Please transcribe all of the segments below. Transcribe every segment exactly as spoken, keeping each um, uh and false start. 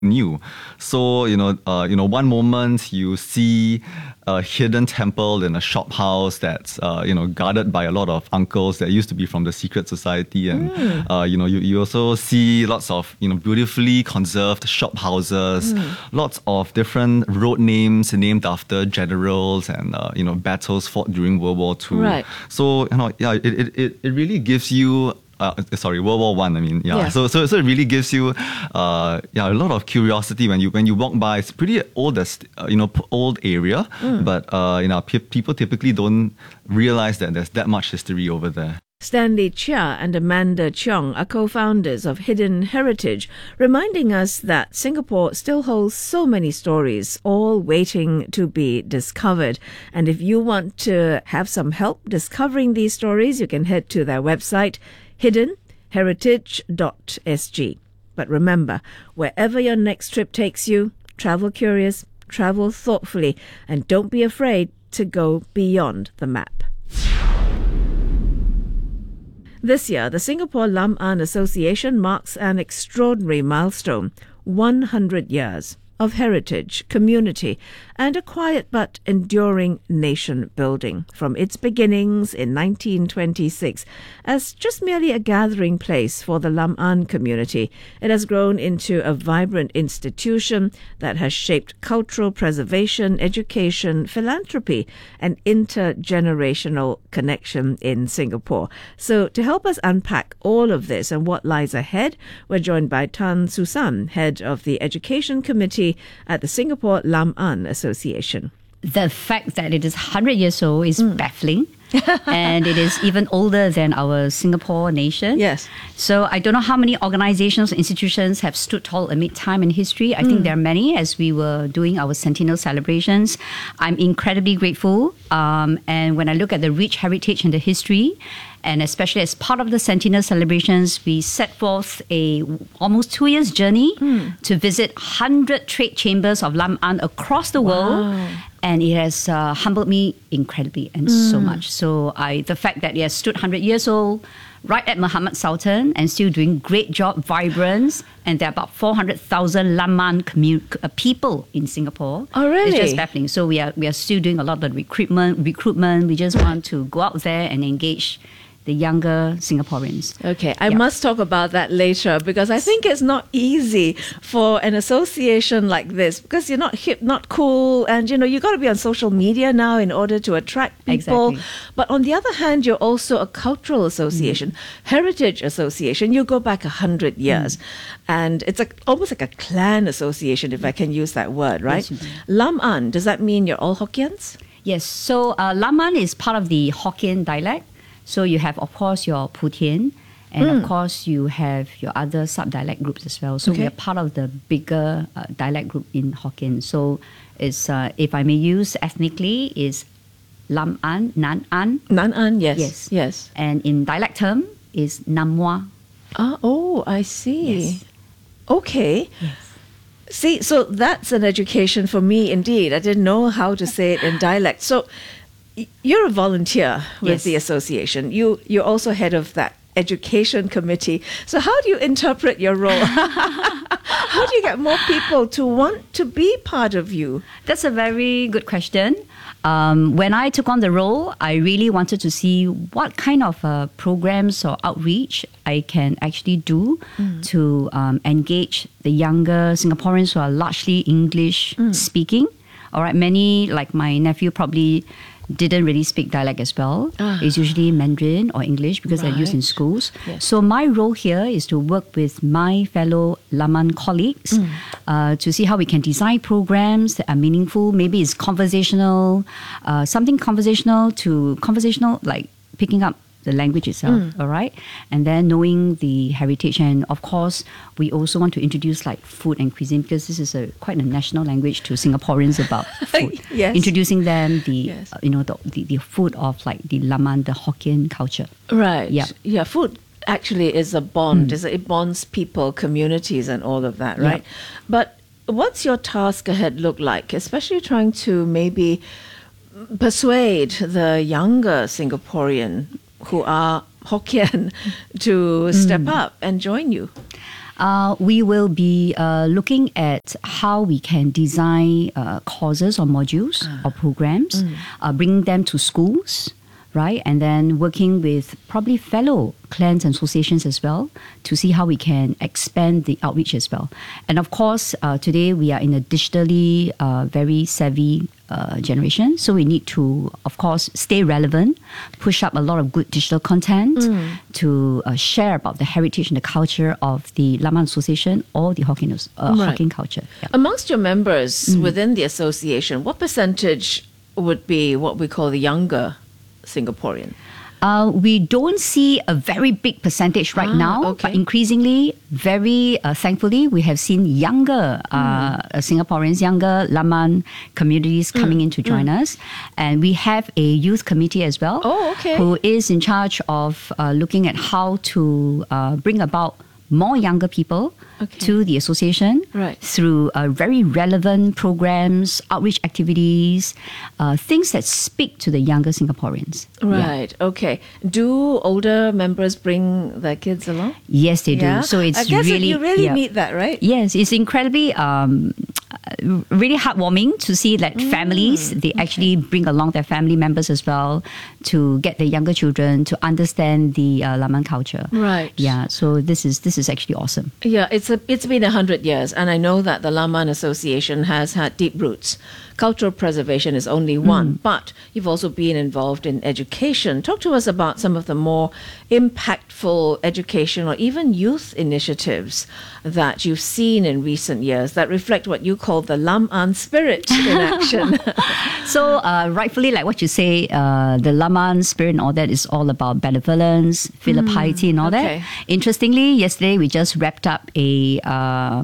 new. So, you know, uh, you know, one moment you see a hidden temple in a shop house that's, uh, you know, guarded by a lot of uncles that used to be from the secret society. And, mm. uh, you know, you, you also see lots of, you know, beautifully conserved shop houses, mm. lots of different road names named after generals and, uh, you know, battles fought during World War Two. Right. So, you know, yeah, it, it, it really gives you Uh, sorry, World War One. I, I mean, yeah. yeah. So, so, so it really gives you, uh, yeah, a lot of curiosity when you when you walk by. It's pretty old, uh, you know, old area, mm. but uh, you know, pe- people typically don't realize that there's that much history over there. Stanley Chia and Amanda Cheong are co-founders of Hidden Heritage, reminding us that Singapore still holds so many stories, all waiting to be discovered. And if you want to have some help discovering these stories, you can head to their website, hidden heritage dot s g. But remember, wherever your next trip takes you, travel curious, travel thoughtfully, and don't be afraid to go beyond the map. This year, the Singapore Lam An Association marks an extraordinary milestone, one hundred years of heritage, community, and a quiet but enduring nation building. From its beginnings in nineteen twenty-six as just merely a gathering place for the Lam An community, it has grown into a vibrant institution that has shaped cultural preservation, education, philanthropy, and intergenerational connection in Singapore. So to help us unpack all of this and what lies ahead, we're joined by Tan Susan, head of the Education Committee at the Singapore Lam An Association. The fact that it is one hundred years old is mm. baffling. And it is even older than our Singapore nation. Yes. So I don't know how many organizations, institutions have stood tall amid time and history. I mm. think there are many as we were doing our centennial celebrations. I'm incredibly grateful. Um, and when I look at the rich heritage and the history, and especially as part of the centennial celebrations, we set forth a almost two years journey mm. to visit one hundred trade chambers of Lam An across the world. Wow. And it has uh, humbled me incredibly and mm. so much. So I, the fact that it has stood one hundred years old, right at Muhammad Sultan, and still doing great job, vibrant, and there are about four hundred thousand Lam An commu- uh, people in Singapore. Oh, really? It's just baffling. So we are we are still doing a lot of recruitment. Recruitment. We just want to go out there and engage the younger Singaporeans. Okay, I yeah. must talk about that later because I think it's not easy for an association like this because you're not hip, not cool, and you know you got to be on social media now in order to attract people. Exactly. But on the other hand, you're also a cultural association, mm. heritage association. You go back a hundred years, mm. and it's a, almost like a clan association, if I can use that word, right? Yes, Lam An, does that mean you're all Hokkiens? Yes. So uh, Lam An is part of the Hokkien dialect. So you have, of course, your Putian, and mm. of course you have your other sub-dialect groups as well. So okay. we are part of the bigger uh, dialect group in Hokkien. So it's, uh, if I may use ethnically, is Lam An, Nan An. Nan An, yes. Yes. Yes. And in dialect term is Nam Mua. Ah, oh, I see. Yes. Okay. Yes. See, so that's an education for me indeed. I didn't know how to say it in dialect. So you're a volunteer with yes. the association. You, you're also head of that education committee. So how do you interpret your role? How do you get more people to want to be part of you? That's a very good question. Um, when I took on the role, I really wanted to see what kind of uh, programs or outreach I can actually do mm. to um, engage the younger Singaporeans who are largely English mm. speaking. All right, many, like my nephew, probably didn't really speak dialect as well. Ah. It's usually Mandarin or English because right. they're used in schools. Yes. So my role here is to work with my fellow Lam An colleagues mm. uh, to see how we can design programs that are meaningful. Maybe it's conversational, uh, something conversational to conversational, like picking up the language itself, mm. all right? And then knowing the heritage. And of course, we also want to introduce like food and cuisine because this is a quite a national language to Singaporeans about food. Yes. Introducing them the, yes. uh, you know, the, the, the food of like the Lam An, the Hokkien culture. Right. Yeah. Yeah, food actually is a bond. Mm. Is it bonds people, communities and all of that, right? Yeah. But what's your task ahead look like, especially trying to maybe persuade the younger Singaporean who are Hokkien to step mm. up and join you? Uh, we will be uh, looking at how we can design uh, courses or modules or programs, mm. uh, bring them to schools, right? And then working with probably fellow clans and associations as well to see how we can expand the outreach as well. And of course, uh, today we are in a digitally uh, very savvy uh, generation. So we need to, of course, stay relevant, push up a lot of good digital content mm. to uh, share about the heritage and the culture of the Laman Association or the Hokkien, uh, right. Hokkien culture. Yeah. Amongst your members mm. within the association, what percentage would be what we call the younger Singaporean? Uh, we don't see a very big percentage right ah, now, okay. but increasingly, very uh, thankfully, we have seen younger uh, mm. Singaporeans, younger Laman communities coming mm. in to join mm. us. And we have a youth committee as well, oh, okay. who is in charge of uh, looking at how to uh, bring about more younger people okay. to the association right. through uh, very relevant programs, outreach activities, uh, things that speak to the younger Singaporeans. Right, yeah. Okay. Do older members bring their kids along? Yes, they do. Yeah? So it's I guess really... you really yeah. meet that, right? Yes, it's incredibly... Um, really heartwarming to see that mm, families, they okay. actually bring along their family members as well to get the younger children to understand the uh, Laman culture. Right. Yeah, so this is this is actually awesome. Yeah, it's a, it's been a hundred years, and I know that the Laman Association has had deep roots. Cultural preservation is only one, mm. but you've also been involved in education. Talk to us about some of the more impactful education or even youth initiatives that you've seen in recent years that reflect what you call the Laman spirit in action. So, uh, rightfully, like what you say, uh, the Laman spirit and all that is all about benevolence, filial piety, mm, and all okay. that. Interestingly, yesterday we just wrapped up a uh,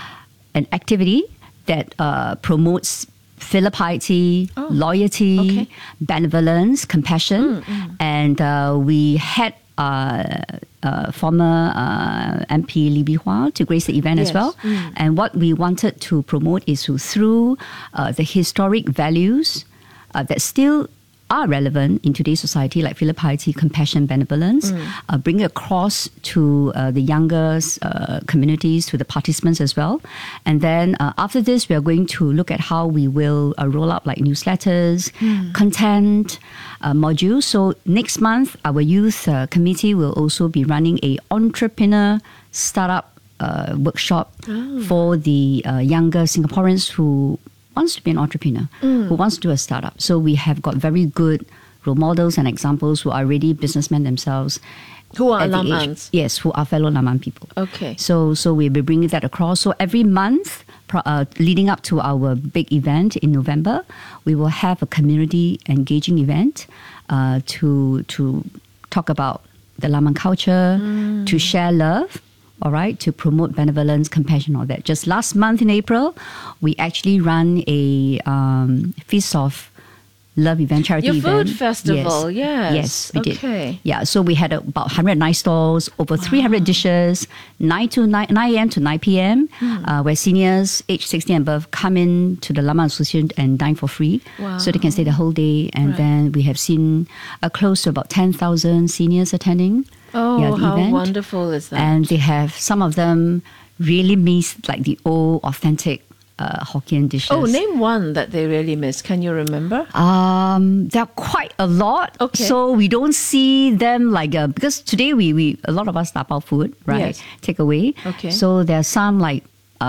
an activity that uh, promotes filial piety, oh, loyalty, okay. benevolence, compassion, mm, mm. and uh, we had uh, uh, former uh, M P Lee Bee Hua to grace the event yes. as well. Mm. And what we wanted to promote is to, through uh, the historic values uh, that still are relevant in today's society, like filial piety, compassion, benevolence, mm. uh, bring it across to uh, the younger uh, communities, to the participants as well. And then uh, after this, we are going to look at how we will uh, roll out like newsletters, mm. content, uh, modules. So next month, our youth uh, committee will also be running a entrepreneur startup uh, workshop oh. for the uh, younger Singaporeans who wants to be an entrepreneur, mm. who wants to do a startup. So we have got very good role models and examples who are already businessmen themselves. Who are Lamans? Yes, who are fellow Laman people. Okay. So so we'll be bringing that across. So every month, uh, leading up to our big event in November, we will have a community engaging event uh, to to talk about the Laman culture, mm. to share love, all right, to promote benevolence, compassion, all that. Just last month in April, we actually ran a um, Feast of Love event, charity Your event. food festival, yes. Yes, we okay. did. Yeah, so we had about one hundred nine stalls, over wow. three hundred dishes, nine to nine a.m. to nine p.m., hmm. uh, where seniors aged sixty and above come in to the Laman Association and dine for free. Wow. So they can stay the whole day. And right. then we have seen uh, close to about ten thousand seniors attending. Oh, yeah, the how event. wonderful is that? And they have, some of them really miss like the old authentic uh, Hokkien dishes. Oh, name one that they really miss. Can you remember? Um, there are quite a lot. Okay. So we don't see them like, uh, because today we, we, a lot of us tapao food, right? Yes. Take away. Okay. So there are some like,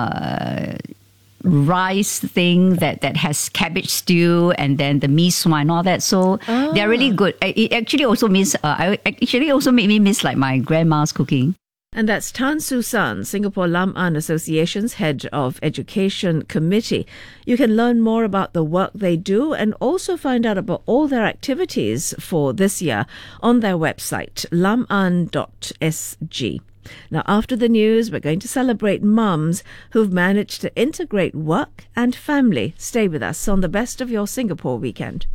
uh, rice thing that, that has cabbage stew and then the mee sua and all that. So ah. they're really good. It actually also means, uh, I actually also made me miss like my grandma's cooking. And that's Tan Su San, Singapore Laman Association's head of education committee. You can learn more about the work they do and also find out about all their activities for this year on their website, laman dot s g. Now, after the news, we're going to celebrate mums who've managed to integrate work and family. Stay with us on the Best of Your Singapore weekend.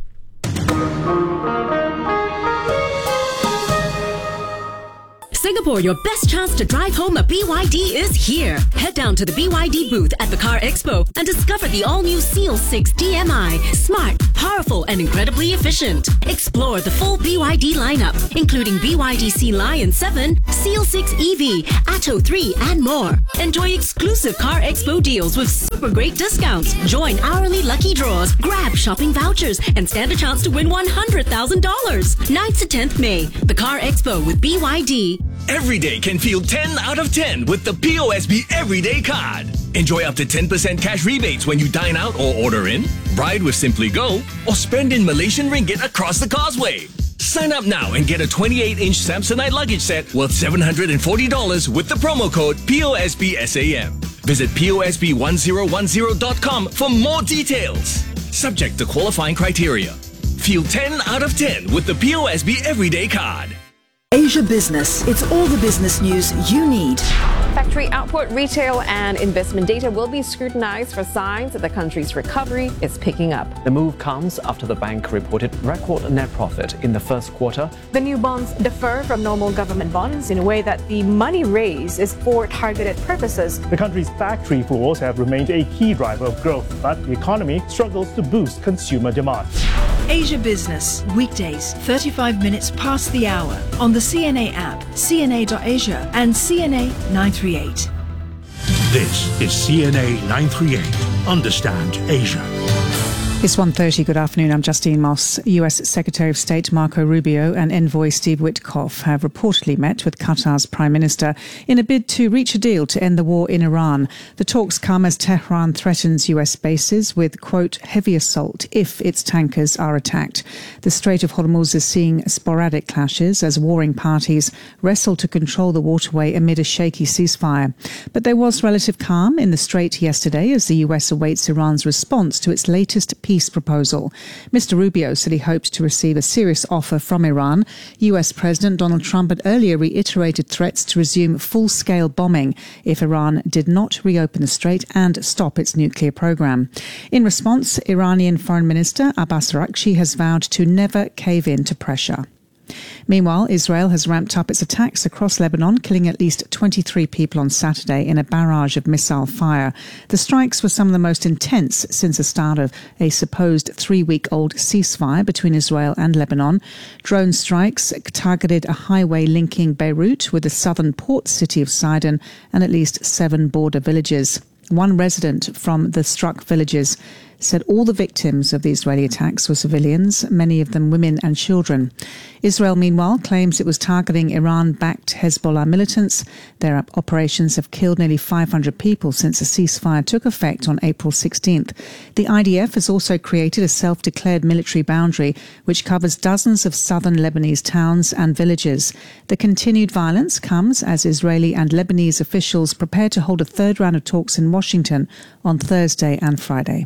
Singapore, your best chance to drive home a B Y D is here. Head down to the B Y D booth at the Car Expo and discover the all-new Seal six D M I. Smart, powerful, and incredibly efficient. Explore the full B Y D lineup, including B Y D Sea Lion seven, Seal six E V, Atto three, and more. Enjoy exclusive Car Expo deals with super great discounts. Join hourly lucky draws, grab shopping vouchers, and stand a chance to win one hundred thousand dollars. ninth to tenth May, the Car Expo with B Y D. Every day can feel ten out of ten with the P O S B Everyday Card. Enjoy up to ten percent cash rebates when you dine out or order in, ride with Simply Go, or spend in Malaysian ringgit across the causeway. Sign up now and get a twenty-eight inch Samsonite luggage set worth seven hundred forty dollars with the promo code P O S B S A M. Visit P O S B one zero one zero dot com for more details. Subject to qualifying criteria. Feel ten out of ten with the P O S B Everyday Card. Asia Business. It's all the business news you need. Factory output, retail and investment data will be scrutinized for signs that the country's recovery is picking up. The move comes after the bank reported record net profit in the first quarter. The new bonds differ from normal government bonds in a way that the money raised is for targeted purposes. The country's factory floors have remained a key driver of growth, but the economy struggles to boost consumer demand. Asia Business, weekdays, thirty-five minutes past the hour on the C N A app, C N A dot Asia and C N A nine thirty-eight. This is C N A nine thirty-eight. Understand Asia. It's one thirty. Good afternoon. I'm Justine Moss. U S Secretary of State Marco Rubio and Envoy Steve Witkoff have reportedly met with Qatar's Prime Minister in a bid to reach a deal to end the war in Iran. The talks come as Tehran threatens U S bases with, quote, heavy assault if its tankers are attacked. The Strait of Hormuz is seeing sporadic clashes as warring parties wrestle to control the waterway amid a shaky ceasefire. But there was relative calm in the strait yesterday as the U S awaits Iran's response to its latest peace proposal. Mister Rubio said he hoped to receive a serious offer from Iran. U S President Donald Trump had earlier reiterated threats to resume full-scale bombing if Iran did not reopen the strait and stop its nuclear program. In response, Iranian Foreign Minister Abbas Araghchi has vowed to never cave in to pressure. Meanwhile, Israel has ramped up its attacks across Lebanon, killing at least twenty-three people on Saturday in a barrage of missile fire. The strikes were some of the most intense since the start of a supposed three-week-old ceasefire between Israel and Lebanon. Drone strikes targeted a highway linking Beirut with the southern port city of Sidon and at least seven border villages. One resident from the struck villages said all the victims of the Israeli attacks were civilians, many of them women and children. Israel, meanwhile, claims it was targeting Iran-backed Hezbollah militants. Their operations have killed nearly five hundred people since the ceasefire took effect on April sixteenth. The I D F has also created a self-declared military boundary which covers dozens of southern Lebanese towns and villages. The continued violence comes as Israeli and Lebanese officials prepare to hold a third round of talks in Washington on Thursday and Friday.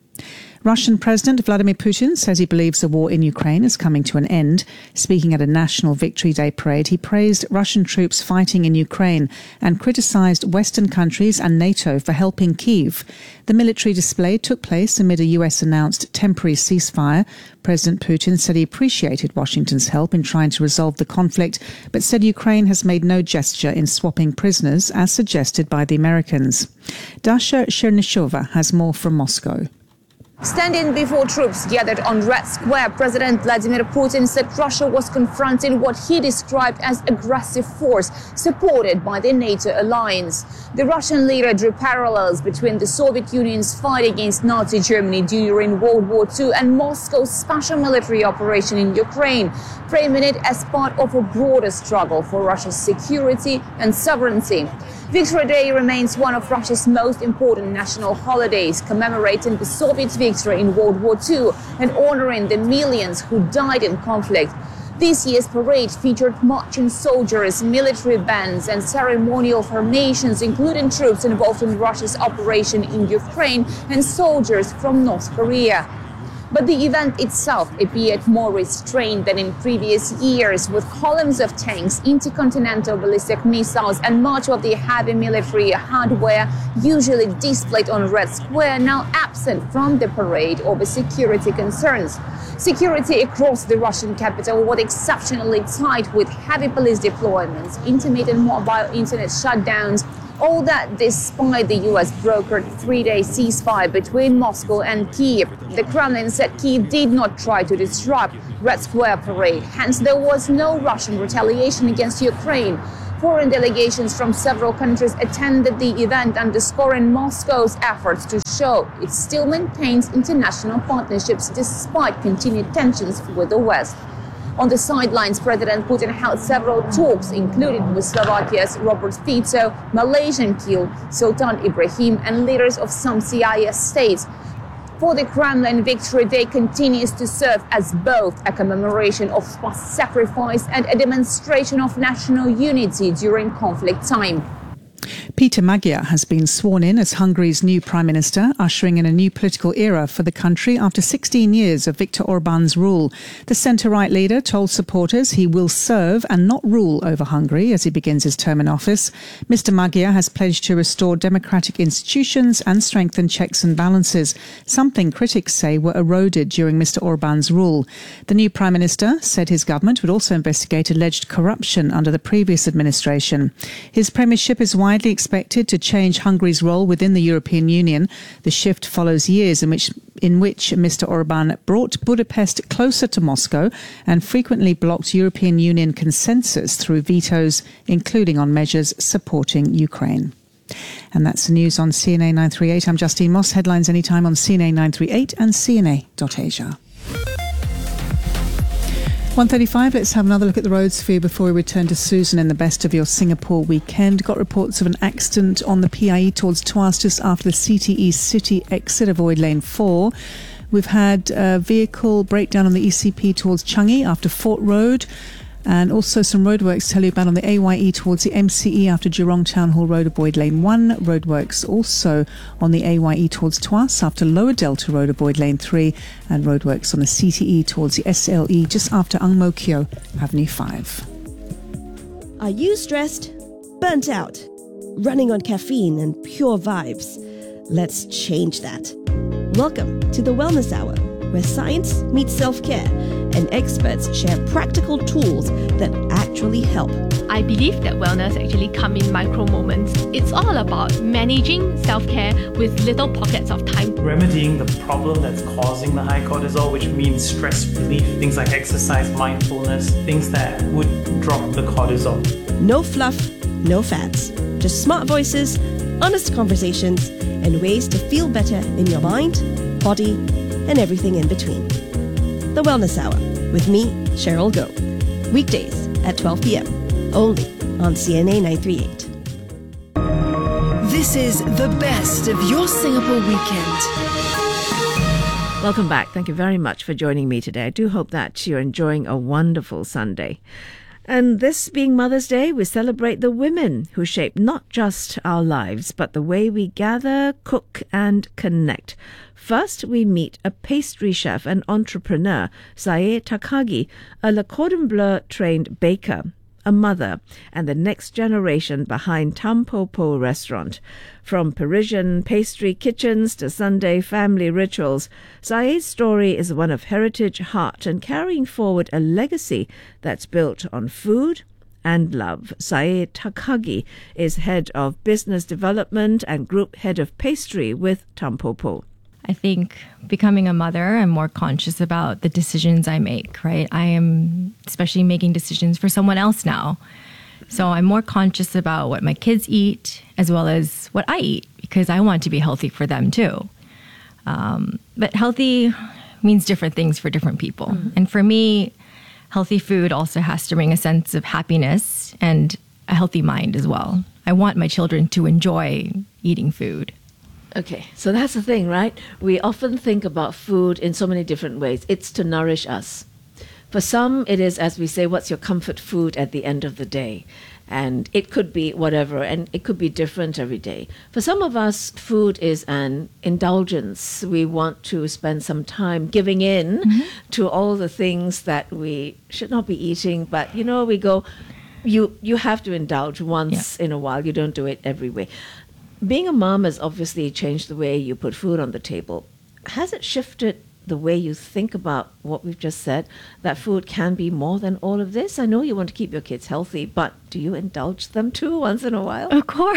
Russian President Vladimir Putin says he believes the war in Ukraine is coming to an end. Speaking at a National Victory Day parade, he praised Russian troops fighting in Ukraine and criticised Western countries and NATO for helping Kyiv. The military display took place amid a U S-announced temporary ceasefire. President Putin said he appreciated Washington's help in trying to resolve the conflict, but said Ukraine has made no gesture in swapping prisoners, as suggested by the Americans. Dasha Chernyshova has more from Moscow. Standing before troops gathered on Red Square, President Vladimir Putin said Russia was confronting what he described as aggressive force supported by the NATO alliance. The Russian leader drew parallels between the Soviet Union's fight against Nazi Germany during World War Two and Moscow's special military operation in Ukraine, framing it as part of a broader struggle for Russia's security and sovereignty. Victory Day remains one of Russia's most important national holidays, commemorating the Soviet victory in World War Two and honoring the millions who died in conflict. This year's parade featured marching soldiers, military bands and ceremonial formations, including troops involved in Russia's operation in Ukraine and soldiers from North Korea. But the event itself appeared more restrained than in previous years, with columns of tanks, intercontinental ballistic missiles, and much of the heavy military hardware usually displayed on Red Square now absent from the parade over security concerns. Security across the Russian capital was exceptionally tight, with heavy police deployments, intermittent mobile internet shutdowns. All that despite the U S brokered three-day ceasefire between Moscow and Kyiv. The Kremlin said Kyiv did not try to disrupt Red Square parade, hence there was no Russian retaliation against Ukraine. Foreign delegations from several countries attended the event, underscoring Moscow's efforts to show it still maintains international partnerships despite continued tensions with the West. On the sidelines, President Putin held several talks, including with Slovakia's Robert Fico, Malaysian King Sultan Ibrahim, and leaders of some C I S states. For the Kremlin, Victory Day continues to serve as both a commemoration of past sacrifice and a demonstration of national unity during conflict time. Peter Magyar has been sworn in as Hungary's new Prime Minister, ushering in a new political era for the country after sixteen years of Viktor Orban's rule. The centre-right leader told supporters he will serve and not rule over Hungary as he begins his term in office. Mister Magyar has pledged to restore democratic institutions and strengthen checks and balances, something critics say were eroded during Mister Orban's rule. The new Prime Minister said his government would also investigate alleged corruption under the previous administration. His premiership is widely expected to change Hungary's role within the European Union. The shift follows years in which in which Mister Orban brought Budapest closer to Moscow and frequently blocked European Union consensus through vetoes, including on measures supporting Ukraine. And that's the news on C N A nine thirty-eight. I'm Justine Moss. Headlines anytime on C N A nine thirty-eight and C N A dot Asia. one thirty-five, let's have another look at the roads for you before we return to Susan in the best of your Singapore weekend. Got reports of an accident on the P I E towards Tuas just after the C T E City exit, avoid lane four. We've had a vehicle breakdown on the E C P towards Changi after Fort Road. And also some roadworks to tell you about on the A Y E towards the M C E after Jurong Town Hall Road, avoid lane one. Roadworks also on the A Y E towards Tuas after Lower Delta Road, avoid lane three. And roadworks on the C T E towards the S L E just after Ang Mo Kio Avenue five. Are you stressed? Burnt out? Running on caffeine and pure vibes? Let's change that. Welcome to the Wellness Hour, where science meets self-care and experts share practical tools that actually help. I believe that wellness actually comes in micro moments. It's all about managing self-care with little pockets of time. Remedying the problem that's causing the high cortisol, which means stress relief, things like exercise, mindfulness, things that would drop the cortisol. No fluff, no fads. Just smart voices, honest conversations, and ways to feel better in your mind, body, and everything in between. The Wellness Hour with me, Cheryl Goh. Weekdays at twelve p.m. only on C N A nine thirty-eight. This is the best of your Singapore weekend. Welcome back. Thank you very much for joining me today. I do hope that you're enjoying a wonderful Sunday. And this being Mother's Day, we celebrate the women who shape not just our lives, but the way we gather, cook, and connect. First, we meet a pastry chef and entrepreneur, Sae Takagi, a Le Cordon Bleu trained baker, a mother, and the next generation behind Tam Po Po restaurant. From Parisian pastry kitchens to Sunday family rituals, Sae's story is one of heritage, heart, and carrying forward a legacy that's built on food and love. Sae Takagi is head of business development and group head of pastry with Tam Po Po. I think becoming a mother, I'm more conscious about the decisions I make, right? I am especially making decisions for someone else now. So I'm more conscious about what my kids eat as well as what I eat because I want to be healthy for them too. Um, but healthy means different things for different people. Mm-hmm. And for me, healthy food also has to bring a sense of happiness and a healthy mind as well. I want my children to enjoy eating food. Okay, so that's the thing, right? We often think about food in so many different ways. It's to nourish us. For some, it is, as we say, what's your comfort food at the end of the day? And it could be whatever, and it could be different every day. For some of us, food is an indulgence. We want to spend some time giving in mm-hmm. to all the things that we should not be eating. But, you know, we go, you, you have to indulge once yeah. in a while. You don't do it every way. Being a mom has obviously changed the way you put food on the table. Has it shifted the way you think about what we've just said, that food can be more than all of this? I know you want to keep your kids healthy, but do you indulge them too once in a while? Of course.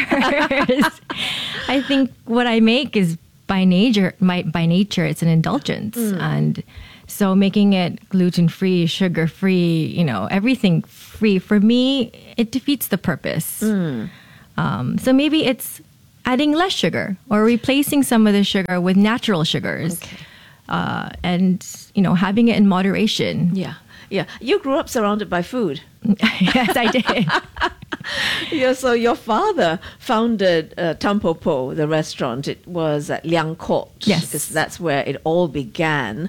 I think what I make is by nature, my, by nature, it's an indulgence. Mm. And so making it gluten-free, sugar-free, you know, everything free, for me, it defeats the purpose. Mm. Um, so maybe it's adding less sugar or replacing some of the sugar with natural sugars. Okay. Uh, and, you know, having it in moderation. Yeah. Yeah. You grew up surrounded by food. Yes, I did. Yeah, so your father founded uh, Tampopo, the restaurant. It was at Liang Court. Yes. Because that's where it all began.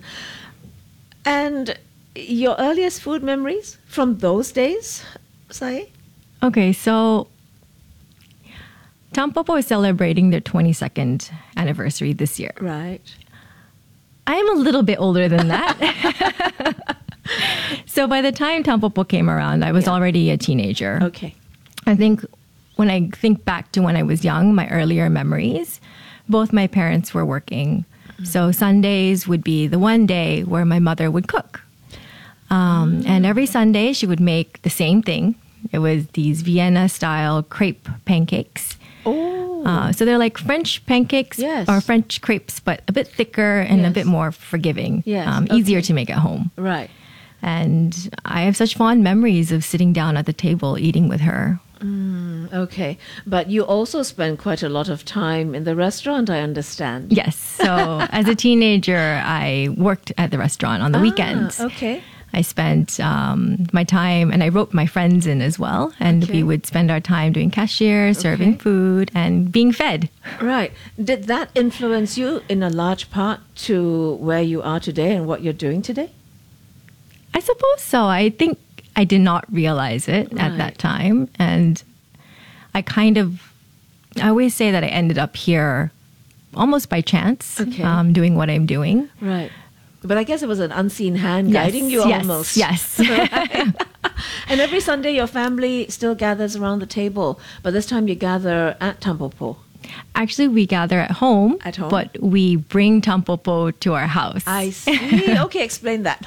And your earliest food memories from those days, Sai? Okay, so Tampopo is celebrating their twenty-second anniversary this year. Right. I am a little bit older than that. So by the time Tampopo came around, I was yeah. already a teenager. Okay. I think when I think back to when I was young, my earlier memories, both my parents were working. Mm-hmm. So Sundays would be the one day where my mother would cook. Um, mm-hmm. And every Sunday she would make the same thing. It was these Vienna-style crepe pancakes. Oh. Uh, so they're like French pancakes yes. or French crepes, but a bit thicker and yes. a bit more forgiving. Yes. Um, okay. Easier to make at home. Right. And I have such fond memories of sitting down at the table eating with her. Mm, okay. But you also spend quite a lot of time in the restaurant, I understand. Yes. So as a teenager, I worked at the restaurant on the ah, weekends. Okay. I spent um, my time, and I wrote my friends in as well. And okay. we would spend our time doing cashier, serving okay. food, and being fed. Right. Did that influence you in a large part to where you are today and what you're doing today? I suppose so. I think I did not realize it right. at that time. And I kind of, I always say that I ended up here almost by chance, okay. um, doing what I'm doing. Right. But I guess it was an unseen hand yes, guiding you yes, almost. Yes. Right? And every Sunday your family still gathers around the table, but this time you gather at Tampopo. Actually, we gather at home, at home, but we bring Tampopo to our house. I see. Okay, explain that.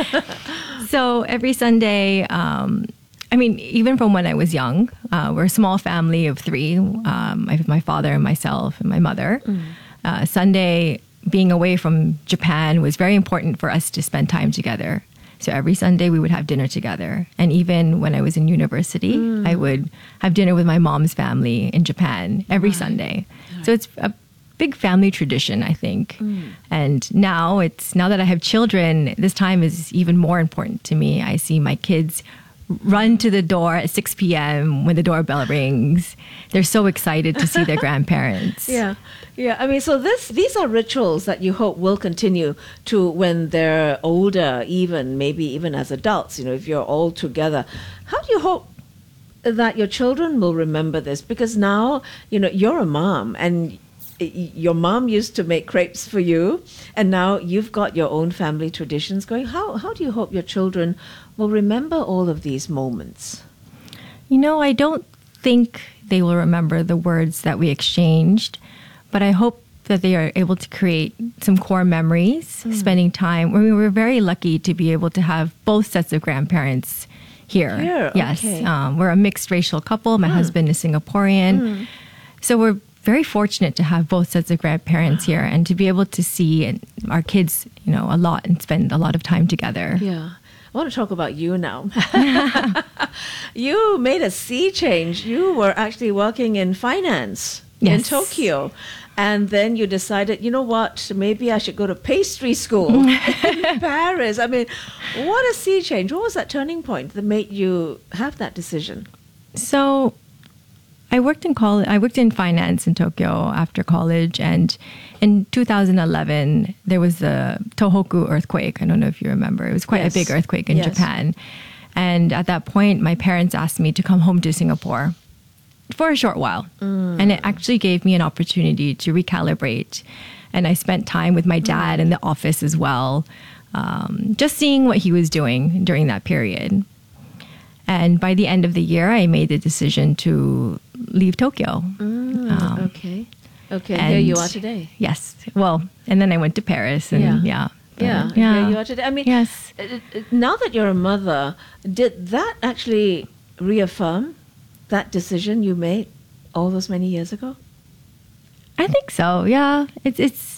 So every Sunday, um, I mean, even from when I was young, uh, we're a small family of three. Um, I have my father and myself and my mother. Mm. Uh, Sunday, being away from Japan was very important for us to spend time together. So every Sunday we would have dinner together. And even when I was in university, mm. I would have dinner with my mom's family in Japan every right. Sunday. Right. So it's a big family tradition, I think. Mm. And now it's now that I have children, this time is even more important to me. I see my kids run to the door at six p.m. when the doorbell rings. They're so excited to see their grandparents. Yeah. Yeah, I mean, so this these are rituals that you hope will continue to when they're older, even maybe even as adults, you know, if you're all together. How do you hope that your children will remember this? Because now, you know, you're a mom and your mom used to make crepes for you, and now you've got your own family traditions going. How how do you hope your children will remember all of these moments? You know, I don't think they will remember the words that we exchanged, but I hope that they are able to create some core memories, mm. spending time. I mean, we're very lucky to be able to have both sets of grandparents here. Here, yes. Okay. Um, we're a mixed racial couple. My mm. husband is Singaporean. Mm. So we're very fortunate to have both sets of grandparents here and to be able to see our kids, you know, a lot and spend a lot of time together. Yeah. I want to talk about you now. You made a sea change. You were actually working in finance yes. in Tokyo. And then you decided, you know what, maybe I should go to pastry school in Paris. I mean, what a sea change. What was that turning point that made you have that decision? So I worked in college. I worked in finance in Tokyo after college, and in two thousand eleven there was the Tohoku earthquake. I don't know if you remember. It was quite yes. a big earthquake in yes. Japan, And at that point, my parents asked me to come home to Singapore for a short while. Mm. And it actually gave me an opportunity to recalibrate. And I spent time with my dad in the office as well, um, just seeing what he was doing during that period. And by the end of the year, I made the decision to leave Tokyo. Mm, um, okay. Okay, and here you are today. Yes. Well, and then I went to Paris and yeah. Yeah. But, yeah, yeah. here you are today. I mean, yes. uh, uh, now that you're a mother, did that actually reaffirm that decision you made all those many years ago? I think so. Yeah. It's it's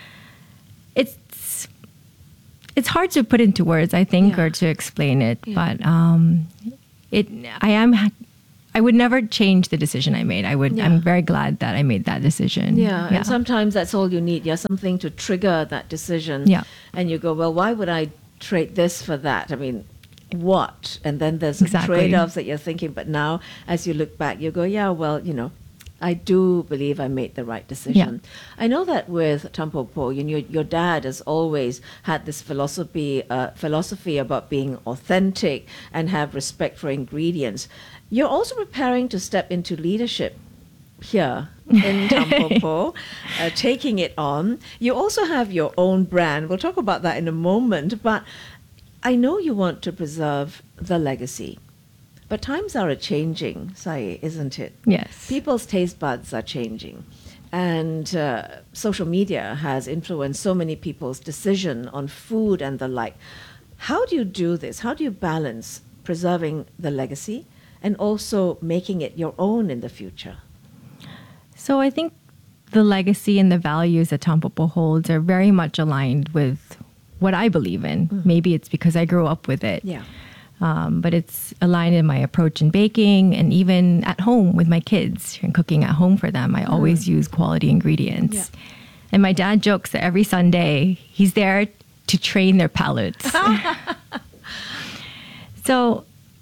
it's it's hard to put into words, I think, yeah. or to explain it. Yeah. But um, it I am. I would never change the decision I made. I would. Yeah. I'm very glad that I made that decision. Yeah, yeah, and sometimes that's all you need. Yeah, something to trigger that decision. Yeah, and you go, well, why would I trade this for that? I mean, what? And then there's exactly. trade-offs that you're thinking. But now, as you look back, you go, yeah, well, you know, I do believe I made the right decision. Yeah. I know that with Tampopo, you know, your dad has always had this philosophy, uh, philosophy about being authentic and have respect for ingredients. You're also preparing to step into leadership here in Tampopo, uh, taking it on. You also have your own brand. We'll talk about that in a moment, but I know you want to preserve the legacy. But times are a-changing, Sai, isn't it? Yes. People's taste buds are changing. And uh, social media has influenced so many people's decision on food and the like. How do you do this? How do you balance preserving the legacy and also making it your own in the future? So I think the legacy and the values that Tampopo holds are very much aligned with what I believe in. Mm. Maybe it's because I grew up with it. Yeah. Um, but it's aligned in my approach in baking and even at home with my kids and cooking at home for them. I mm. always use quality ingredients. Yeah. And my dad jokes that every Sunday he's there to train their palates. So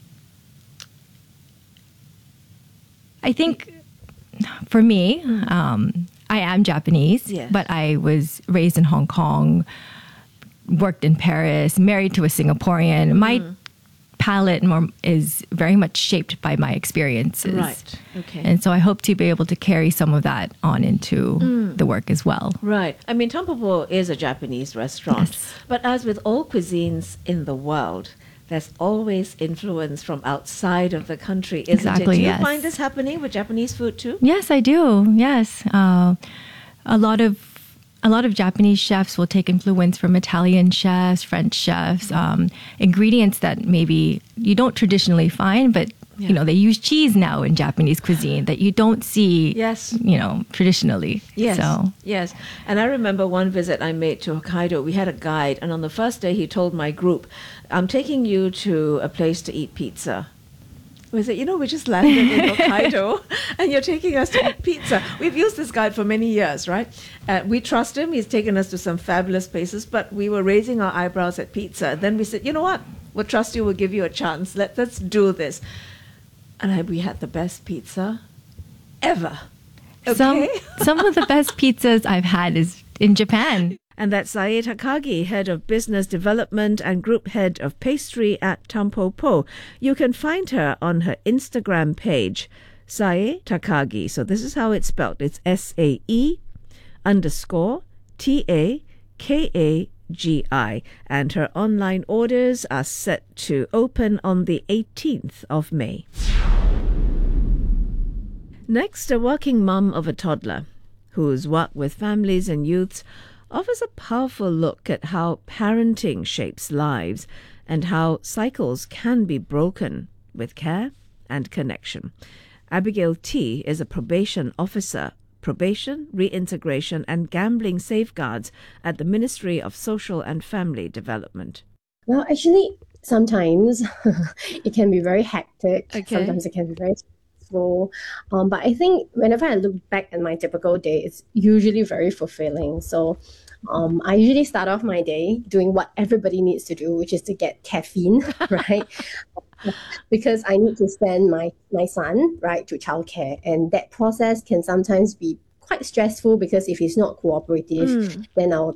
I think for me, um, I am Japanese, yes. but I was raised in Hong Kong, worked in Paris, married to a Singaporean. Mm. My palate more is very much shaped by my experiences. Right. Okay. And so I hope to be able to carry some of that on into mm. the work as well. Right. I mean, Tampopo is a Japanese restaurant, yes. but as with all cuisines in the world, there's always influence from outside of the country, isn't exactly, it? Do you yes. find this happening with Japanese food too? Yes, I do. Yes. Uh, a lot of a lot of Japanese chefs will take influence from Italian chefs, French chefs, um, ingredients that maybe you don't traditionally find, but yeah. you know, they use cheese now in Japanese cuisine that you don't see, yes. you know, traditionally. Yes, so. yes. And I remember one visit I made to Hokkaido. We had a guide, and on the first day he told my group, I'm taking you to a place to eat pizza. We said, you know, we just landed in Hokkaido and you're taking us to eat pizza. We've used this guide for many years, right? Uh, we trust him. He's taken us to some fabulous places, but we were raising our eyebrows at pizza. Then we said, you know what? We'll trust you. We'll give you a chance. Let, let's do this. And I, we had the best pizza ever. Okay? Some, some of the best pizzas I've had is in Japan. And that's Sae Takagi, Head of Business Development and Group Head of Pastry at Tampopo. You can find her on her Instagram page, Sae Takagi. So this is how it's spelled. It's S A E underscore T A K A G I. And her online orders are set to open on the eighteenth of May. Next, a working mum of a toddler whose work with families and youths offers a powerful look at how parenting shapes lives and how cycles can be broken with care and connection. Abigail T. is a probation officer, probation, reintegration and gambling safeguards at the Ministry of Social and Family Development. Well, actually, sometimes it can be very hectic. Okay. Sometimes it can be very stressful. Um, but I think whenever I look back at my typical day, it's usually very fulfilling. So um, I usually start off my day doing what everybody needs to do, which is to get caffeine, right? Because I need to send my, my son, right, to childcare. And that process can sometimes be quite stressful because if he's not cooperative, mm. then I'll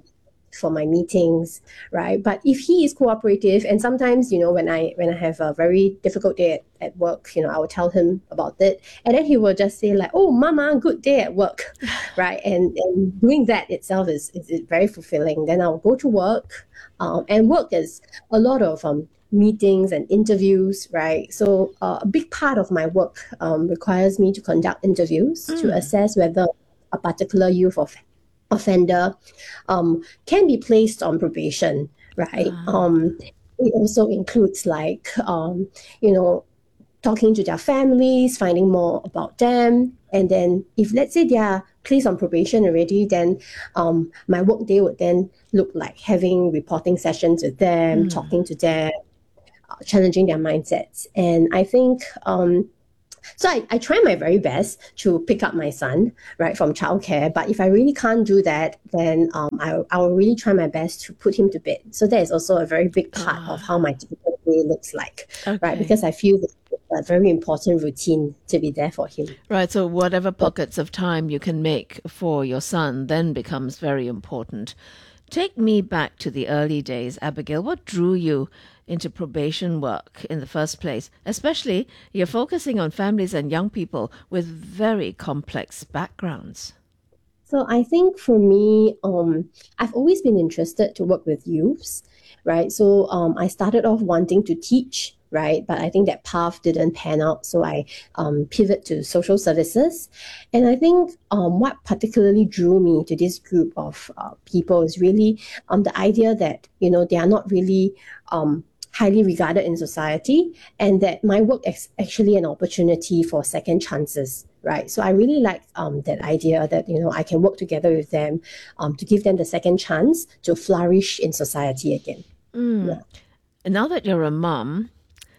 for my meetings, right? But if he is cooperative, and sometimes, you know, when I when I have a very difficult day at, at work, you know, I will tell him about it, and then he will just say like, "Oh, Mama, good day at work," right? And and doing that itself is is, is very fulfilling. Then I'll go to work, um, and work is a lot of um. meetings and interviews, right? So uh, a big part of my work um, requires me to conduct interviews mm. to assess whether a particular youth of offender um, can be placed on probation, right? Ah. Um, it also includes like, um, you know, talking to their families, finding more about them. And then if, let's say, they are placed on probation already, then um, my work day would then look like having reporting sessions with them, mm. talking to them, challenging their mindsets. And I think, um, so I, I try my very best to pick up my son, right, from childcare. But if I really can't do that, then um, I, I will really try my best to put him to bed. So that is also a very big part ah. of how my typical day looks like, okay. right? Because I feel that it's a very important routine to be there for him. Right, so whatever pockets of time you can make for your son then becomes very important. Take me back to the early days, Abigail. What drew you into probation work in the first place? Especially, you're focusing on families and young people with very complex backgrounds. So I think for me, um, I've always been interested to work with youths, right? So um, I started off wanting to teach, right? But I think that path didn't pan out. So I um, pivoted to social services. And I think um, what particularly drew me to this group of uh, people is really um, the idea that, you know, they are not really um, highly regarded in society, and that my work is actually an opportunity for second chances, right? So I really like um, that idea that, you know, I can work together with them um, to give them the second chance to flourish in society again. Mm. Yeah. And now that you're a mum,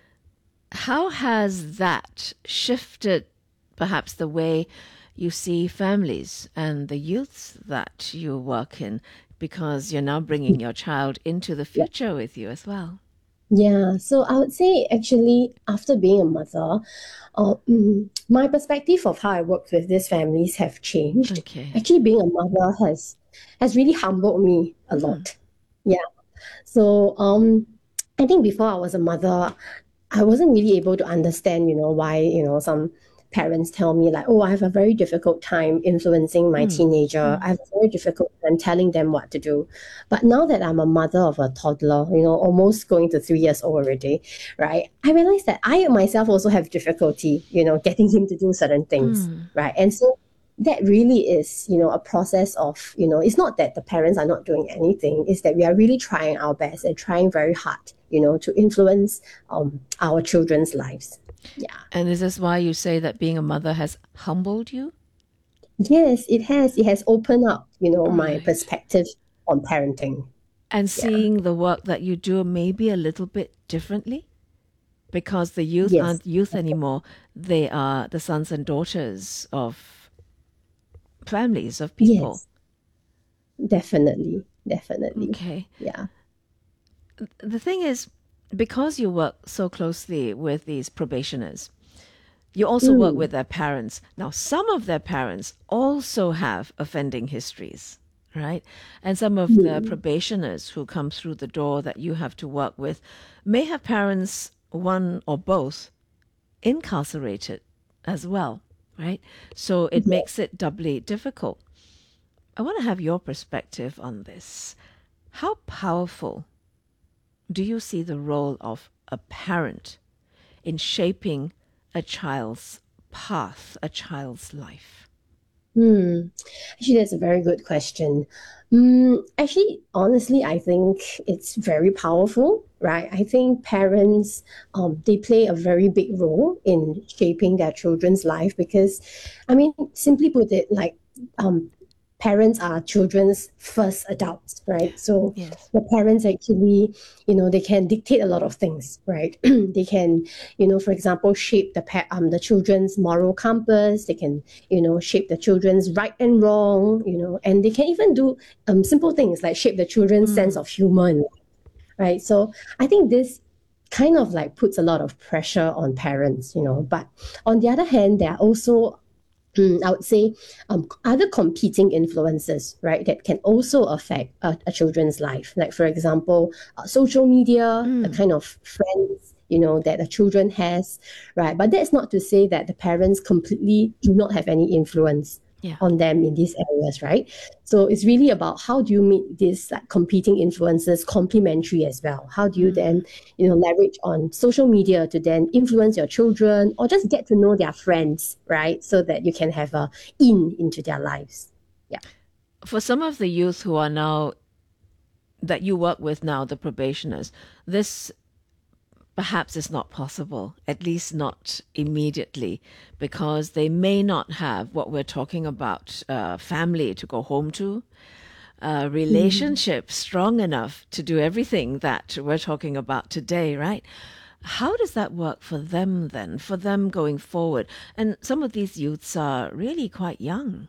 how has that shifted perhaps the way you see families and the youths that you work in, because you're now bringing your child into the future with you as well? Yeah, so I would say actually after being a mother, uh, mm, my perspective of how I work with these families have changed. Okay. Actually, being a mother has has really humbled me a lot. Mm. Yeah. So um, I think before I was a mother, I wasn't really able to understand, you know, why, you know, some parents tell me like, oh, I have a very difficult time influencing my mm. teenager. Mm. I have a very difficult time telling them what to do. But now that I'm a mother of a toddler, you know, almost going to three years old already, right? I realized that I myself also have difficulty, you know, getting him to do certain things, mm. right? And so that really is, you know, a process of, you know, it's not that the parents are not doing anything, it's that we are really trying our best and trying very hard, you know, to influence um, our children's lives. Yeah. And is this why you say that being a mother has humbled you? Yes, it has. It has opened up, you know, right. my perspective on parenting. And seeing yeah. the work that you do maybe a little bit differently? Because the youth yes. aren't youth anymore. They are the sons and daughters of families, of people. Yes. Definitely. Definitely. Okay. Yeah. The thing is, because you work so closely with these probationers, you also mm. work with their parents. Now, some of their parents also have offending histories, right? And some of mm. the probationers who come through the door that you have to work with may have parents, one or both, incarcerated as well, right? So it yeah. makes it doubly difficult. I want to have your perspective on this. How powerful do you see the role of a parent in shaping a child's path, a child's life? Hmm. Actually, that's a very good question. Mm, actually, honestly, I think it's very powerful, right? I think parents, um, they play a very big role in shaping their children's life because, I mean, simply put it, like, um, parents are children's first adults, right? So yes. the parents actually, you know, they can dictate a lot of things, right? They can, you know, for example, shape the pa- um the children's moral compass. They can, you know, shape the children's right and wrong, you know, and they can even do um simple things like shape the children's mm. sense of humor, right? So I think this kind of like puts a lot of pressure on parents, you know. But on the other hand, there are also I would say um, other competing influences, right, that can also affect a, a children's life. Like, for example, uh, social media, mm. the kind of friends, you know, that the children has, right? But that's not to say that the parents completely do not have any influence yeah. on them in these areas, right? So it's really about how do you make these like competing influences complementary as well? How do you mm. then, you know, leverage on social media to then influence your children or just get to know their friends, right? So that you can have a in into their lives. Yeah. For some of the youth who are now, that you work with now, the probationers, this perhaps is not possible, at least not immediately, because they may not have what we're talking about, uh, family to go home to, uh, relationship mm. strong enough to do everything that we're talking about today, right? How does that work for them then, for them going forward? And some of these youths are really quite young.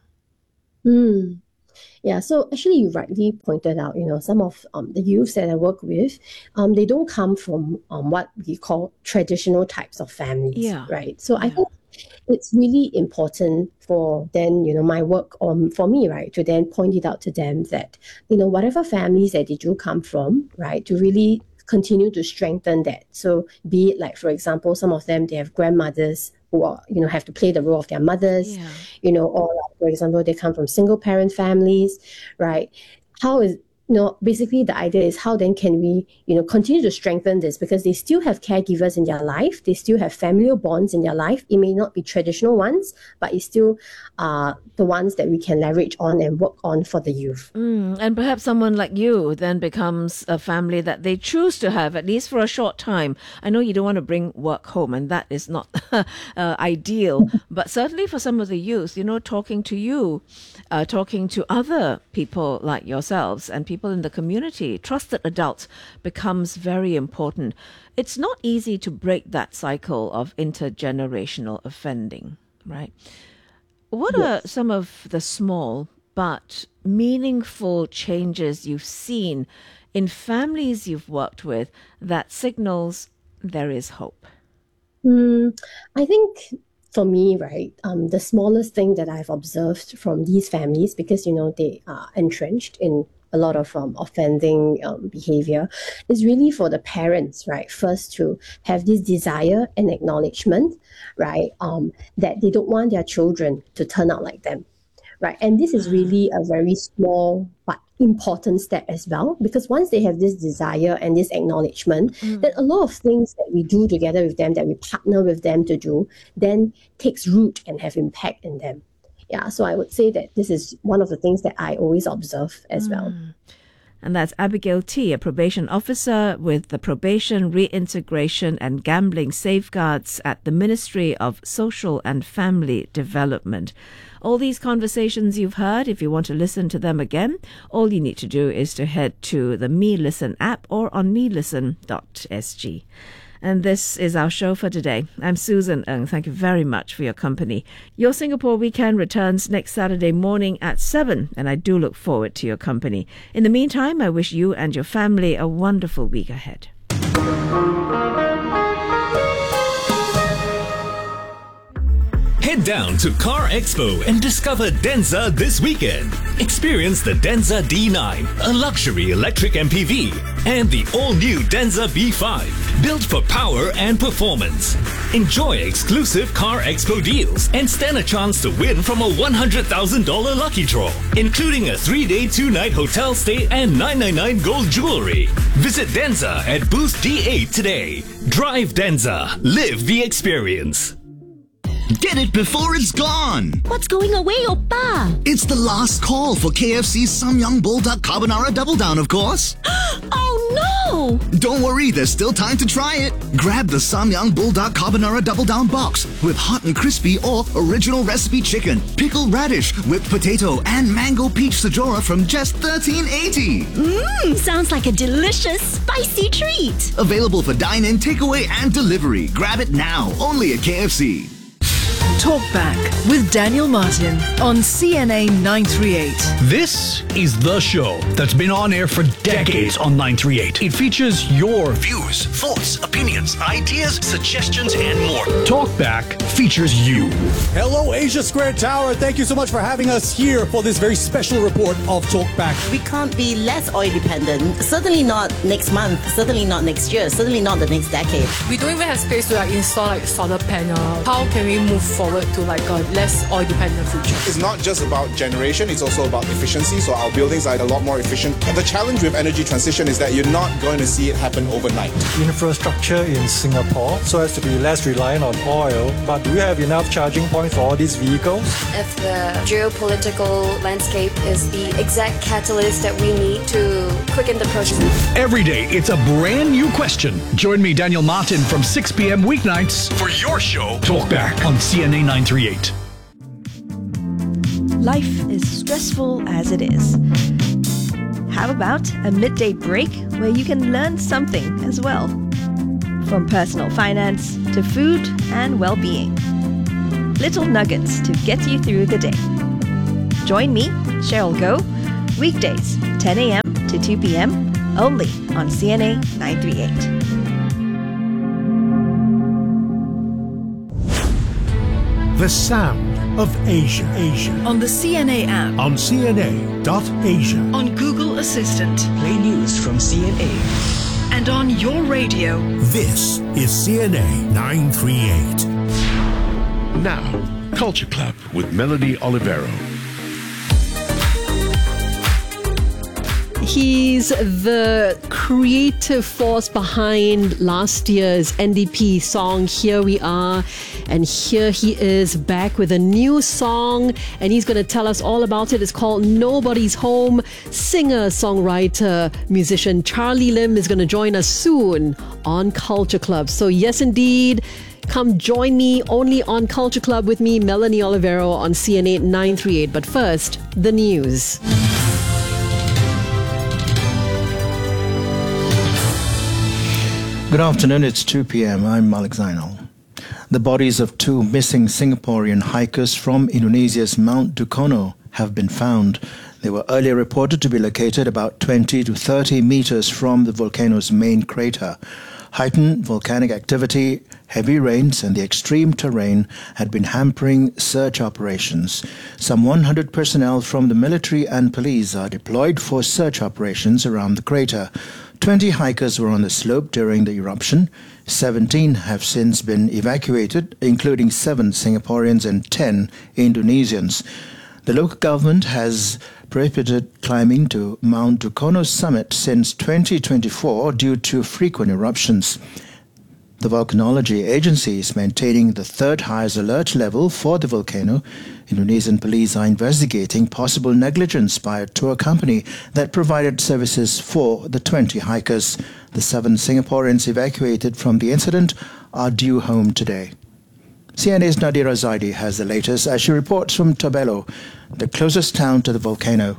Mm. Yeah, so actually you rightly pointed out, you know, some of um, the youths that I work with, um, they don't come from um, what we call traditional types of families, yeah. right? So yeah. I think it's really important for then, you know, my work um, for me, right, to then point it out to them that, you know, whatever families that they do come from, right, to really continue to strengthen that. So be it like, for example, some of them, they have grandmothers who are, you know, have to play the role of their mothers, yeah. you know, or like, for example, they come from single parent families, right? How is, you know, basically the idea is how then can we, you know, continue to strengthen this because they still have caregivers in their life. They still have familial bonds in their life. It may not be traditional ones, but it's still uh, the ones that we can leverage on and work on for the youth. Mm, and perhaps someone like you then becomes a family that they choose to have, at least for a short time. I know you don't want to bring work home, and that is not uh, ideal. But certainly for some of the youth, you know, talking to you, uh, talking to other people like yourselves and people in the community, trusted adults, becomes very important. It's not easy to break that cycle of intergenerational offending, right? What yes. are some of the small but meaningful changes you've seen in families you've worked with that signals there is hope? Mm, I think for me, right, um, the smallest thing that I've observed from these families, because, you know, they are entrenched in a lot of um, offending um, behavior, is really for the parents, right, first to have this desire and acknowledgement, right, um, that they don't want their children to turn out like them, right? And this is really a very small but important step as well, because once they have this desire and this acknowledgement, mm. then a lot of things that we do together with them, that we partner with them to do, then takes root and have impact in them. Yeah, so I would say that this is one of the things that I always observe as mm. well. And that's Abigail T., a probation officer with the Probation, Reintegration and Gambling Safeguards at the Ministry of Social and Family Development. All these conversations you've heard, if you want to listen to them again, all you need to do is to head to the Me Listen app or on me listen dot s g. And this is our show for today. I'm Susan Ng. Thank you very much for your company. Your Singapore Weekend returns next Saturday morning at seven, and I do look forward to your company. In the meantime, I wish you and your family a wonderful week ahead. Head down to Car Expo and discover Denza this weekend. Experience the Denza D nine, a luxury electric M P V, and the all-new Denza B five, built for power and performance. Enjoy exclusive Car Expo deals and stand a chance to win from a one hundred thousand dollars lucky draw, including a three-day, two-night hotel stay and nine ninety-nine gold jewelry. Visit Denza at booth D eight today. Drive Denza. Live the experience. Get it before it's gone! What's going away, Oppa? It's the last call for K F C's Samyang Bulldog Carbonara Double Down, of course. Oh no! Don't worry, there's still time to try it. Grab the Samyang Bulldog Carbonara Double Down box with hot and crispy or original recipe chicken, pickled radish, whipped potato, and mango peach sajora from just thirteen eighty. Mmm, sounds like a delicious, spicy treat. Available for dine-in, takeaway, and delivery. Grab it now, only at K F C. Talk Back with Daniel Martin on C N A nine three eight. This is the show that's been on air for decades on nine three eight. It features your Views, thoughts, opinions, ideas, suggestions, and more. Talk Back features you. Hello, Asia Square Tower. Thank you so much for having us here for this very special report of Talk Back. We can't be less oil dependent. Certainly not next month. Certainly not next year. Certainly not the next decade. We don't even have space to like install like solar panel. How can we move forward to like a less oil dependent future? It's not just about generation, it's also about efficiency. So our buildings are a lot more efficient. And the challenge with energy transition is that you're not going to see it happen overnight. Infrastructure in Singapore so as to be less reliant on oil, but do we have enough charging points for all these vehicles? If the geopolitical landscape is the exact catalyst that we need to quicken the process. Every day, it's a brand new question. Join me, Daniel Martin, from six p.m. weeknights for your show, Talk Back on C N A nine three eight. Life is stressful as it is. How about a midday break where you can learn something as well? From personal finance to food and well-being. Little nuggets to get you through the day. Join me, Cheryl Goh, weekdays, ten a.m. to two p.m. only on C N A nine three eight. The sound of Asia. Asia. On the C N A app. On C N A dot asia. On Google Assistant. Play news from C N A. And on your radio. This is C N A nine three eight. Now, Culture Club with Melanie Olivero. He's the creative force behind last year's N D P song, Here We Are. And here he is back with a new song, and he's going to tell us all about it. It's called Nobody's Home. Singer, songwriter, musician Charlie Lim is going to join us soon on Culture Club. So yes, indeed, come join me only on Culture Club with me, Melanie Olivero, on C N A nine three eight. But first, the news. Good afternoon, it's two p.m. I'm Malik Zainal. The bodies of two missing Singaporean hikers from Indonesia's Mount Dukono have been found. They were earlier reported to be located about twenty to thirty meters from the volcano's main crater. Heightened volcanic activity, heavy rains and the extreme terrain had been hampering search operations. Some one hundred personnel from the military and police are deployed for search operations around the crater. twenty hikers were on the slope during the eruption. seventeen have since been evacuated, including seven Singaporeans and ten Indonesians. The local government has prohibited climbing to Mount Dukono's summit since twenty twenty-four due to frequent eruptions. The Volcanology Agency is maintaining the third highest alert level for the volcano. Indonesian police are investigating possible negligence by a tour company that provided services for the twenty hikers. The seven Singaporeans evacuated from the incident are due home today. C N A's Nadira Zaidi has the latest as she reports from Tobelo, the closest town to the volcano.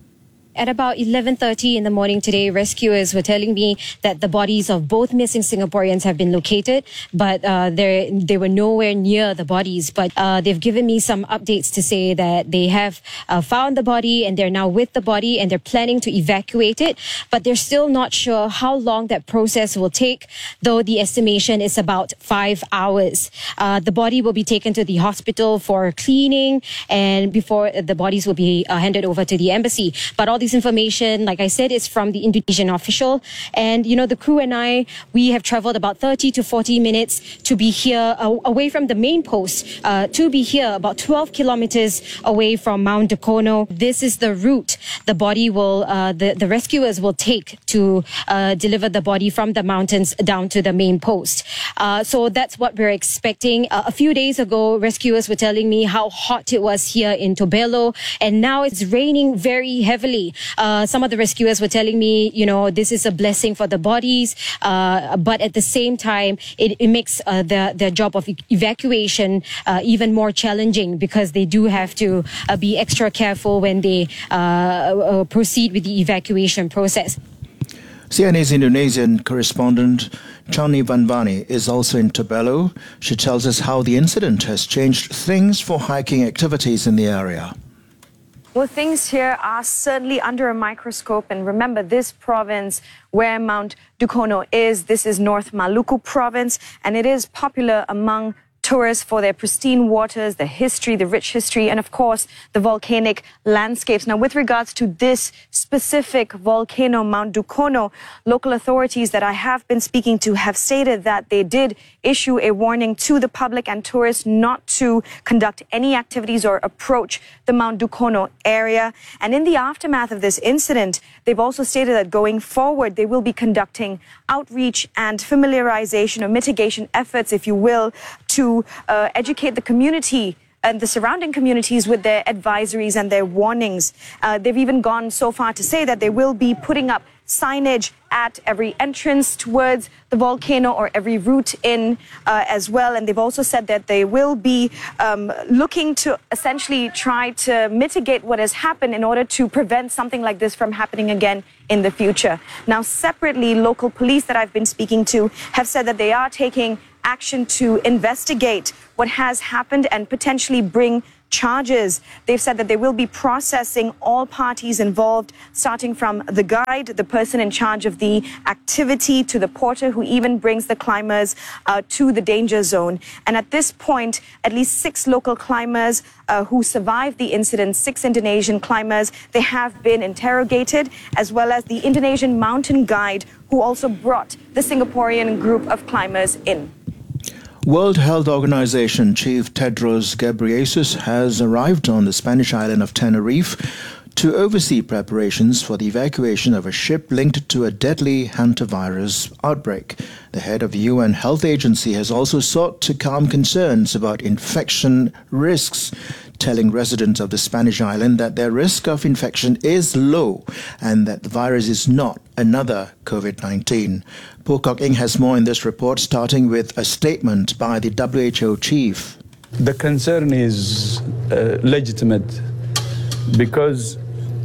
At about eleven thirty in the morning today, rescuers were telling me that the bodies of both missing Singaporeans have been located, but uh, they they were nowhere near the bodies. But uh, they've given me some updates to say that they have uh, found the body and they're now with the body and they're planning to evacuate it. But they're still not sure how long that process will take, though the estimation is about five hours. Uh, the body will be taken to the hospital for cleaning and before the bodies will be uh, handed over to the embassy. But all this information, like I said, is from the Indonesian official. And, you know, the crew and I, we have traveled about thirty to forty minutes to be here uh, away from the main post, uh, to be here about twelve kilometers away from Mount Dukono. This is the route the body will, uh, the, the rescuers will take to uh, deliver the body from the mountains down to the main post. Uh, so that's what we're expecting. Uh, a few days ago, rescuers were telling me how hot it was here in Tobelo, and now it's raining very heavily. Uh, some of the rescuers were telling me, you know, this is a blessing for the bodies, uh, but at the same time, it, it makes uh, the, the job of evacuation uh, even more challenging because they do have to uh, be extra careful when they uh, uh, proceed with the evacuation process. C N A's Indonesian correspondent Chani Vanvani is also in Tebelo. She tells us how the incident has changed things for hiking activities in the area. Well, things here are certainly under a microscope. And remember, this province where Mount Dukono is, this is North Maluku province, and it is popular among tourists for their pristine waters, the history, the rich history, and of course, the volcanic landscapes. Now, with regards to this specific volcano, Mount Dukono, local authorities that I have been speaking to have stated that they did issue a warning to the public and tourists not to conduct any activities or approach the Mount Dukono area. And in the aftermath of this incident, they've also stated that going forward, they will be conducting outreach and familiarization or mitigation efforts, if you will, to uh, educate the community and the surrounding communities with their advisories and their warnings. Uh, they've even gone so far to say that they will be putting up signage at every entrance towards the volcano or every route in uh, as well. And they've also said that they will be um, looking to essentially try to mitigate what has happened in order to prevent something like this from happening again in the future. Now, separately, local police that I've been speaking to have said that they are taking action to investigate what has happened and potentially bring charges. They've said that they will be processing all parties involved, starting from the guide, the person in charge of the activity, to the porter who even brings the climbers uh, to the danger zone. And at this point, at least six local climbers uh, who survived the incident, six Indonesian climbers, they have been interrogated, as well as the Indonesian mountain guide who also brought the Singaporean group of climbers in. World Health Organization Chief Tedros Ghebreyesus has arrived on the Spanish island of Tenerife to oversee preparations for the evacuation of a ship linked to a deadly hantavirus outbreak. The head of the U N Health Agency has also sought to calm concerns about infection risks, telling residents of the Spanish island that their risk of infection is low and that the virus is not another COVID nineteen. Paul Kok-ing has more in this report, starting with a statement by the W H O chief. The concern is uh, legitimate because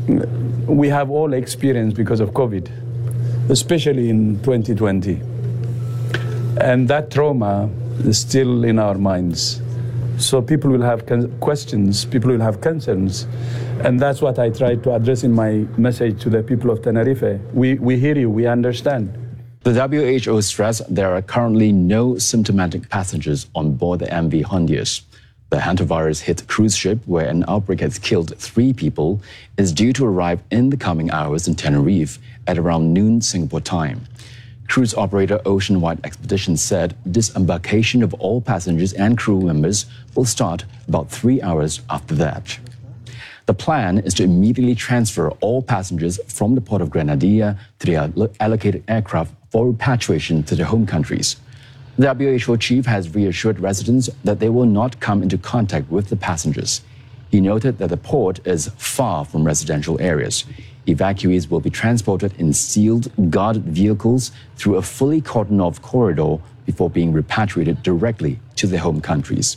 we have all experienced because of COVID, especially in twenty twenty. And that trauma is still in our minds. So people will have questions, people will have concerns. And that's what I try to address in my message to the people of Tenerife. We, we hear you, we understand. The W H O stressed there are currently no symptomatic passengers on board the M V Hondias. The hantavirus hit cruise ship, where an outbreak has killed three people, is due to arrive in the coming hours in Tenerife at around noon Singapore time. Cruise operator Oceanwide Expeditions said disembarkation of all passengers and crew members will start about three hours after that. The plan is to immediately transfer all passengers from the port of Grenadilla to the allocated aircraft for repatriation to their home countries. The W H O chief has reassured residents that they will not come into contact with the passengers. He noted that the port is far from residential areas. Evacuees will be transported in sealed, guarded vehicles through a fully cordoned-off corridor before being repatriated directly to their home countries.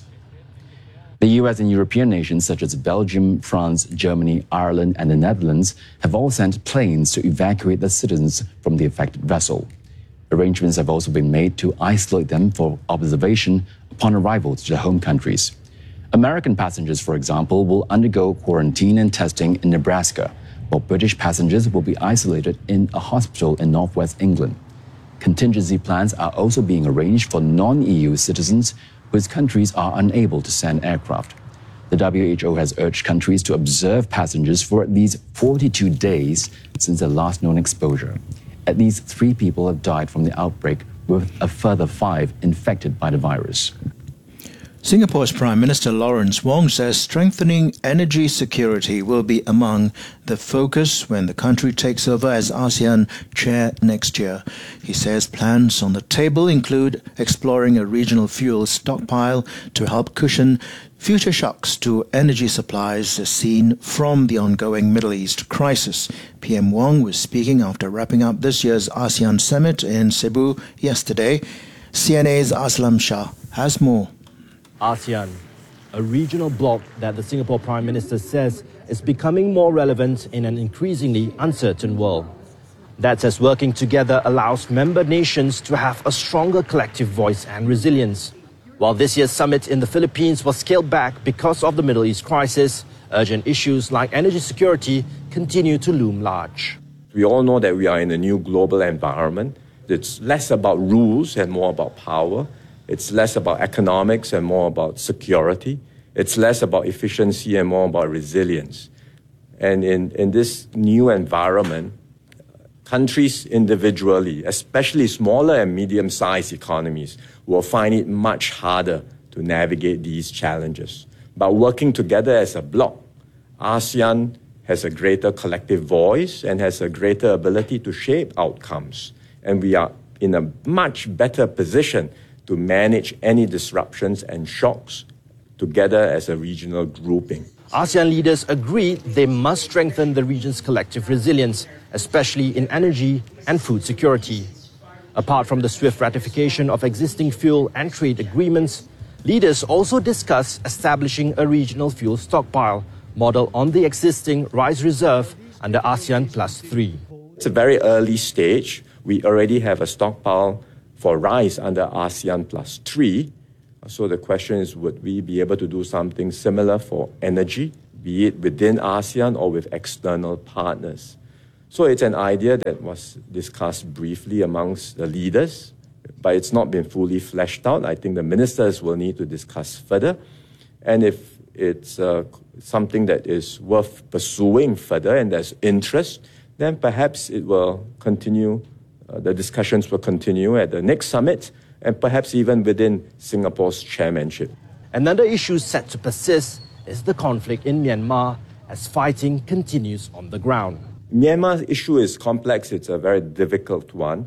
The U S and European nations such as Belgium, France, Germany, Ireland, and the Netherlands have all sent planes to evacuate the citizens from the affected vessel. Arrangements have also been made to isolate them for observation upon arrival to their home countries. American passengers, for example, will undergo quarantine and testing in Nebraska, while British passengers will be isolated in a hospital in northwest England. Contingency plans are also being arranged for non-E U citizens whose countries are unable to send aircraft. The W H O has urged countries to observe passengers for at least forty-two days since their last known exposure. At least three people have died from the outbreak, with a further five infected by the virus. Singapore's Prime Minister Lawrence Wong says strengthening energy security will be among the focus when the country takes over as ASEAN chair next year. He says plans on the table include exploring a regional fuel stockpile to help cushion future shocks to energy supplies seen from the ongoing Middle East crisis. P M Wong was speaking after wrapping up this year's ASEAN summit in Cebu yesterday. C N A's Aslam Shah has more. ASEAN, a regional bloc that the Singapore Prime Minister says is becoming more relevant in an increasingly uncertain world. That says working together allows member nations to have a stronger collective voice and resilience. While this year's summit in the Philippines was scaled back because of the Middle East crisis, urgent issues like energy security continue to loom large. We all know that we are in a new global environment. It's less about rules and more about power. It's less about economics and more about security. It's less about efficiency and more about resilience. And in, in this new environment, countries individually, especially smaller and medium-sized economies, will find it much harder to navigate these challenges. But working together as a bloc, ASEAN has a greater collective voice and has a greater ability to shape outcomes. And we are in a much better position to manage any disruptions and shocks together as a regional grouping. ASEAN leaders agreed they must strengthen the region's collective resilience, especially in energy and food security. Apart from the swift ratification of existing fuel and trade agreements, leaders also discussed establishing a regional fuel stockpile model on the existing rice reserve under ASEAN Plus three. It's a very early stage. We already have a stockpile for rice under ASEAN Plus three. So the question is, would we be able to do something similar for energy, be it within ASEAN or with external partners? So it's an idea that was discussed briefly amongst the leaders, but it's not been fully fleshed out. I think the ministers will need to discuss further. And if it's uh, something that is worth pursuing further and there's interest, then perhaps it will continue, uh, the discussions will continue at the next summit, and perhaps even within Singapore's chairmanship. Another issue set to persist is the conflict in Myanmar as fighting continues on the ground. Myanmar's issue is complex. It's a very difficult one.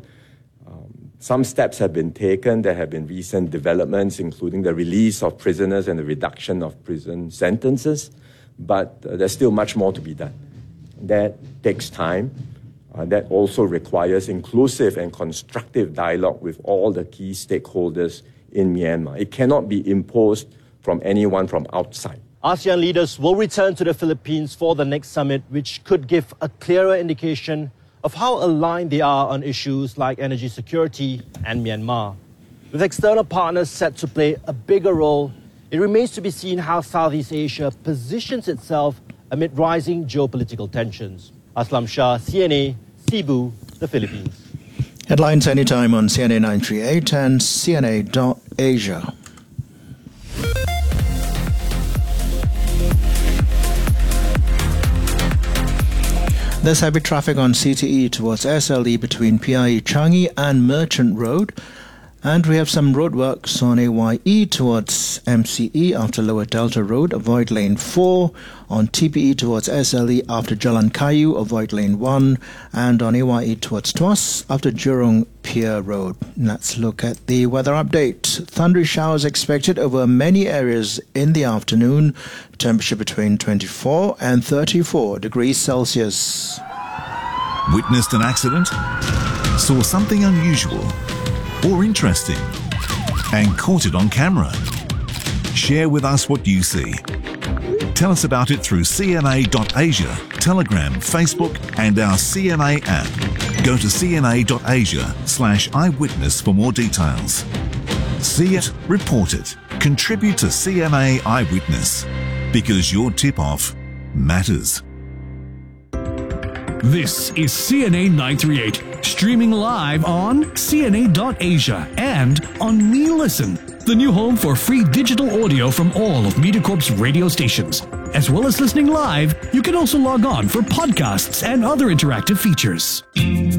Um, some steps have been taken. There have been recent developments, including the release of prisoners and the reduction of prison sentences. But uh, there's still much more to be done. That takes time. Uh, that also requires inclusive and constructive dialogue with all the key stakeholders in Myanmar. It cannot be imposed from anyone from outside. ASEAN leaders will return to the Philippines for the next summit, which could give a clearer indication of how aligned they are on issues like energy security and Myanmar. With external partners set to play a bigger role, it remains to be seen how Southeast Asia positions itself amid rising geopolitical tensions. Aslam Shah, C N A, Cebu, the Philippines. Headlines anytime on C N A nine three eight and C N A dot Asia. There's heavy traffic on C T E towards S L E between P I E Changi and Merchant Road. And we have some roadworks on A Y E towards M C E after Lower Delta Road, avoid lane four. On T P E towards S L E after Jalan Kayu, avoid lane one. And on A Y E towards Tuas after Jurong Pier Road. Let's look at the weather update. Thundery showers expected over many areas in the afternoon. Temperature between twenty-four and thirty-four degrees Celsius. Witnessed an accident? Saw something unusual or interesting and caught it on camera? Share with us what you see. Tell us about it through C N A dot Asia, Telegram, Facebook and our C N A app. Go to C N A dot Asia slash eyewitness for more details. See it, report it, contribute to C N A Eyewitness, because your tip-off matters. This is C N A nine three eight, streaming live on C N A dot Asia and on MeListen, the new home for free digital audio from all of MediaCorp's radio stations. As well as listening live, you can also log on for podcasts and other interactive features.